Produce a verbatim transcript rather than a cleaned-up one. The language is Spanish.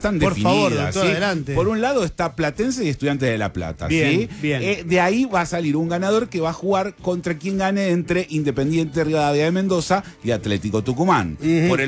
están Por definidas. favor, doctor, ¿sí? adelante. Por un lado está Platense y Estudiantes de La Plata. Bien, ¿sí? bien. Eh, de ahí va a salir un ganador que va a jugar contra quien gane entre Independiente Rivadavia de Mendoza y Atlético Tucumán. Uh-huh. Por el